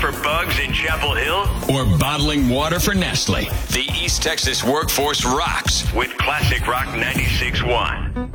for bugs in Chapel Hill? Or bottling water for Nestle? The East Texas workforce rocks with Classic Rock 96.1.